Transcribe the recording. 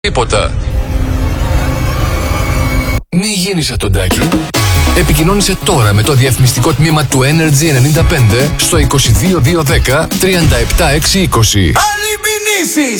τίποτα. Μη γίνεις ατοντάκι. Επικοινώνησε τώρα με το διαφημιστικό τμήμα του Energy 95 στο 22210 37620. Άλλη μηνύσεις!